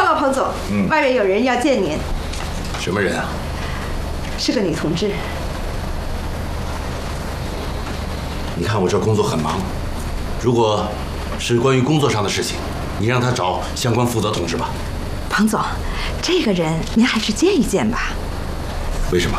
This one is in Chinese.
报告彭总，外面有人要见您。 什么人啊？ 是个女同志。 你看我这工作很忙，如果是关于工作上的事情，你让他找相关负责同志吧。 彭总，这个人您还是见一见吧。 为什么？